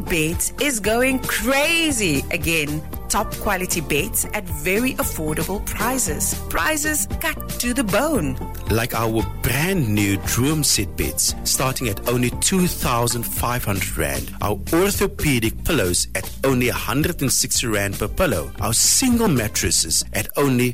Beds is going crazy again. Top quality beds at very affordable prices. Prices cut to the bone. Like our brand new Droom Set beds, starting at only 2,500 Rand. Our orthopedic pillows at only 160 Rand per pillow. Our single mattresses at only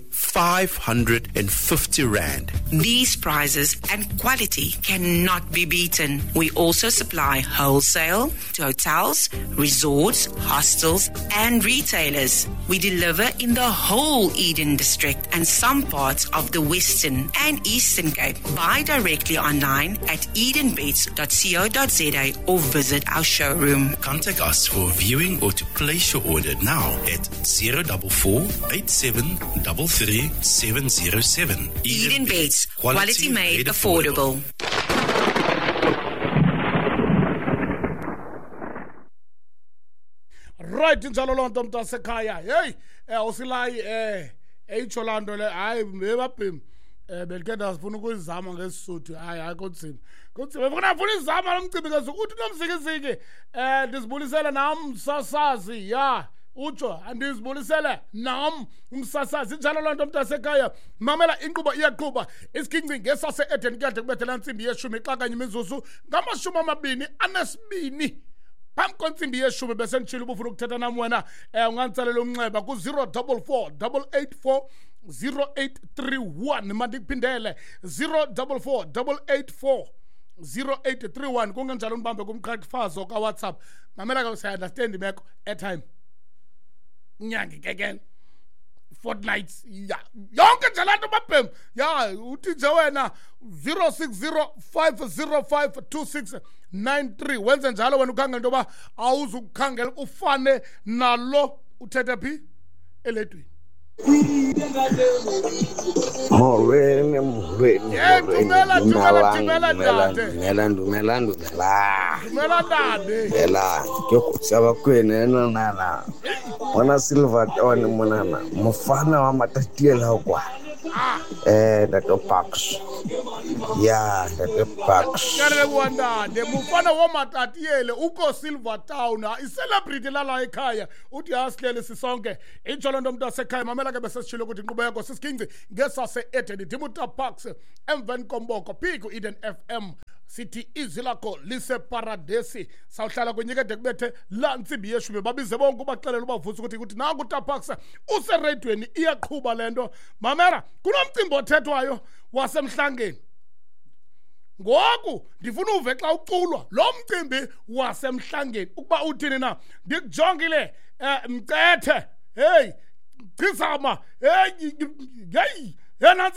550 Rand. These prices and quality cannot be beaten. We also supply wholesale to hotels, resorts, hostels, and retailers. We deliver in the whole Eden district and some parts of the Western and Eastern Cape. Buy directly online at edenbeds.co.za or visit our showroom. Contact us for viewing or to place your order now at 044 8733 707. Eden Beds, quality made affordable. Right njalo lonto mntasekhaya hey usilayi eCholando le hayi mebabhim belikenda sifuna ukuzama ngesisuthu hayi kontsima befuna izama lomcimbi ke uthi nomsikiziki ndizibulisele nam sasazi ya utsho andizibulisele nam umsasazi njalo lonto mntasekhaya mamela inkqubo iyaqhuba isikhinci ngesase Eden kade kubethela insimbi ye10 xa kanye imizuzu ngama-22 phambi konsimbi ye10 bese nditshila ubufuna ukuthetha nam wena unganditsalela umnxeba ku-044 884 0831 mandikuphindele 044 884 0831 kungenjalo ndibambe kumqhafazo kaWhatsApp mamela ke usayi-understand imeko airtime inyanga kekele fortnights ya yonke nje laa nto babhem ya uthi nje wena 0605052693 wenze njalo wena ukhangela into yoba awuzukukhangela ufane nalo uthethe phi eledweni Molweni Ela ke go tsaba kwene nana bona Silver Town monana mofana wa matatiela kwa that Parks yeah that Parks kare wanda de mufana wa matatiele uko Silver Town i-celebrity lala ekhaya uthi asilele sisonke injalo nto mntasekhaya mamela ke bese sishilo ukuthi inqubeko sisikhinci ngesase Eden Dimuta Parks emveni komboko phiku Eden FM sithi izwi lakho lise paradesi sawuhlala kwenyekede kubethe la nsimbi ye10 babize bonke ubaxelela ubavusa ukuthi nangu uTapax useredweni iyaqhuba lento mamera kunomcimbi othethwayo wasemhlangeni ngoku ndifuna uve xa uculwa lo mcimbi wasemhlangeni ukuba uthini na ndikujongile mcethe hey chizama hey